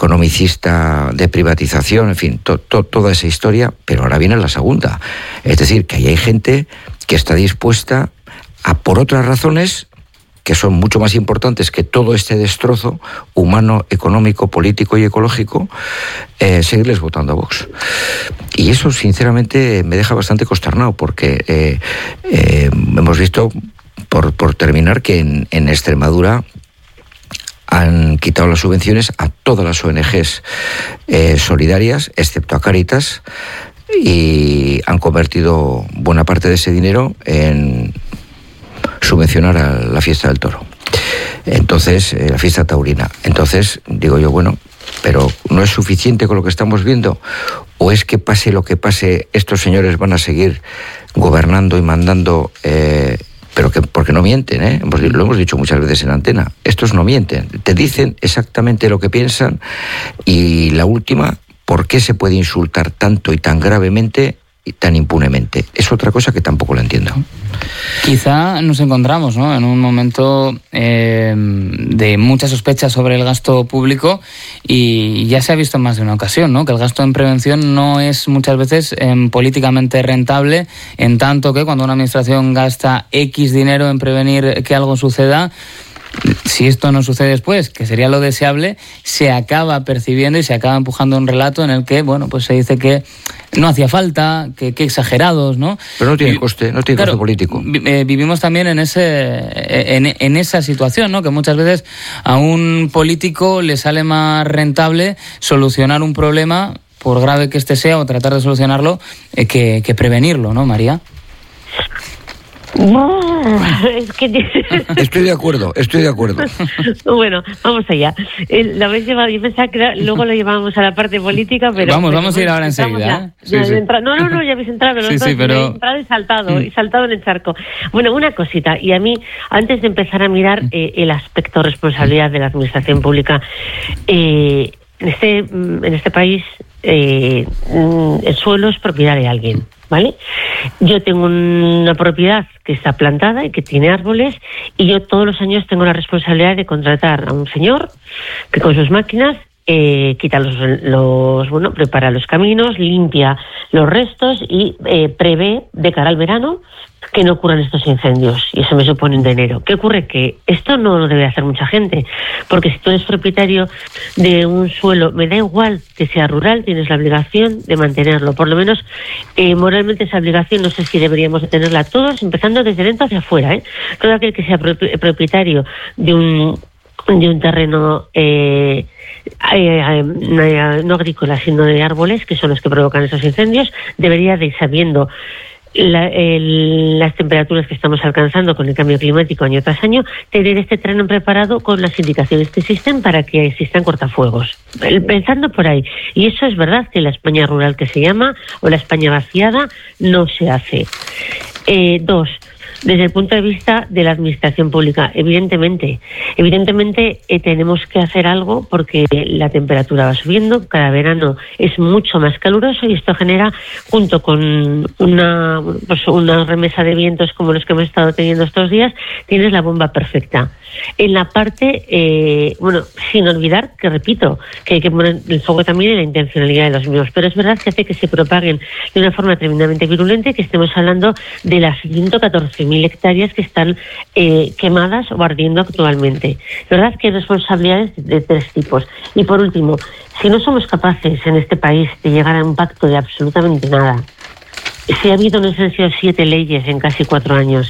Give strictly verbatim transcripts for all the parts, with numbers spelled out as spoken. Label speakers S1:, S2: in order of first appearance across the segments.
S1: economicista de privatización, en fin, to, to, toda esa historia, pero ahora viene la segunda. Es decir, que ahí hay gente que está dispuesta a, por otras razones, que son mucho más importantes que todo este destrozo humano, económico, político y ecológico, eh, seguirles votando a Vox. Y eso, sinceramente, me deja bastante consternado, porque eh, eh, hemos visto, por, por terminar, que en, en Extremadura han quitado las subvenciones a todas las O N Ges eh, solidarias, excepto a Cáritas, y han convertido buena parte de ese dinero en subvencionar a la fiesta del toro. Entonces, eh, la fiesta taurina. Entonces, digo yo, bueno, pero ¿no es suficiente con lo que estamos viendo? ¿O es que pase lo que pase, estos señores van a seguir gobernando y mandando, eh, pero que porque no mienten, ¿eh? Lo hemos dicho muchas veces en antena. Estos no mienten. Te dicen exactamente lo que piensan. Y la última, ¿por qué se puede insultar tanto y tan gravemente y tan impunemente? Es otra cosa que tampoco la entiendo.
S2: Quizá nos encontramos, ¿no?, en un momento eh, de mucha sospecha sobre el gasto público, y ya se ha visto en más de una ocasión, ¿no?, que el gasto en prevención no es muchas veces eh, políticamente rentable, en tanto que cuando una administración gasta X dinero en prevenir que algo suceda, si esto no sucede después, que sería lo deseable, se acaba percibiendo y se acaba empujando un relato en el que, bueno, pues se dice que no hacía falta, que, que exagerados, ¿no?
S1: Pero no tiene y, coste, no tiene claro, coste político.
S2: Vi, eh, vivimos también en ese en, en esa situación, ¿no?, que muchas veces a un político le sale más rentable solucionar un problema, por grave que este sea, o tratar de solucionarlo, eh, que, que prevenirlo, ¿no, María?
S3: Es que...
S1: Estoy de acuerdo, estoy de acuerdo.
S3: Bueno, vamos allá. Lo habéis llevado, yo pensaba que luego lo llevábamos a la parte política, pero...
S2: Vamos,
S3: pero,
S2: vamos a ir ahora enseguida. ¿eh?
S3: Sí, sí. No, no, no, ya habéis entrado,
S2: sí, sí, pero...
S3: he entrado y saltado, y saltado en el charco. Bueno, una cosita, y a mí, antes de empezar a mirar eh, el aspecto responsabilidad de la administración pública, eh, en este, en este país eh, el suelo es propiedad de alguien, ¿vale? Yo tengo una propiedad que está plantada y que tiene árboles, y yo todos los años tengo la responsabilidad de contratar a un señor que con sus máquinas eh, quita los, los, bueno, prepara los caminos, limpia los restos y eh, prevé de cara al verano que no ocurran estos incendios, y eso me supone un dinero. ¿Qué ocurre? Que esto no lo debe hacer mucha gente, porque si tú eres propietario de un suelo, me da igual que sea rural, tienes la obligación de mantenerlo. Por lo menos eh, moralmente esa obligación no sé si deberíamos de tenerla todos, empezando desde dentro hacia afuera, ¿eh? Todo aquel que sea propietario de un de un terreno eh, eh, eh, no agrícola, sino de árboles, que son los que provocan esos incendios, debería de ir sabiendo La, el, las temperaturas que estamos alcanzando con el cambio climático año tras año, tener este terreno preparado con las indicaciones que existen para que existan cortafuegos. Pensando por ahí. Y eso es verdad, que la España rural, que se llama, o la España vaciada, no se hace. Eh, dos, desde el punto de vista de la administración pública, evidentemente, evidentemente eh, tenemos que hacer algo, porque la temperatura va subiendo, cada verano es mucho más caluroso, y esto genera, junto con una, pues una remesa de vientos como los que hemos estado teniendo estos días, tienes la bomba perfecta. En la parte, eh, bueno, sin olvidar que, repito, que hay que poner el foco también en la intencionalidad de los mismos, pero es verdad que hace que se propaguen de una forma tremendamente virulenta, y que estemos hablando de las ciento catorce mil hectáreas que están eh, quemadas o ardiendo actualmente. La verdad que hay responsabilidades de, de tres tipos. Y por último, si no somos capaces en este país de llegar a un pacto de absolutamente nada, si ha habido, no sé si siete leyes en casi cuatro años,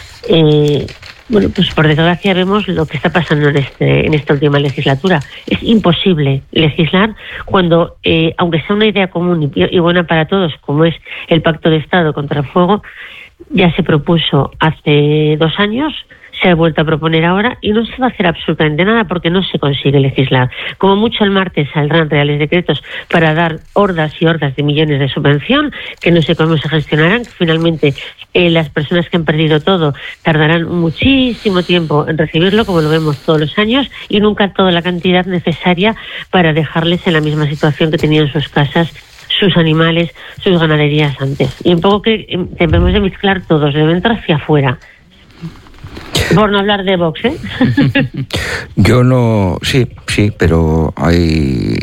S3: eh, bueno, pues por desgracia vemos lo que está pasando en este en esta última legislatura. Es imposible legislar cuando, eh, aunque sea una idea común y, y buena para todos, como es el Pacto de Estado contra el Fuego, ya se propuso hace dos años, se ha vuelto a proponer ahora, y no se va a hacer absolutamente nada porque no se consigue legislar. Como mucho el martes saldrán reales decretos para dar hordas y hordas de millones de subvención, que no sé cómo se gestionarán, que finalmente eh, las personas que han perdido todo tardarán muchísimo tiempo en recibirlo, como lo vemos todos los años, y nunca toda la cantidad necesaria para dejarles en la misma situación que tenían sus casas, sus animales, sus ganaderías antes. Y un poco que eh, debemos de mezclar todos, de dentro hacia afuera. Por no hablar de Vox, ¿eh?
S1: Yo no... Sí, sí, pero hay...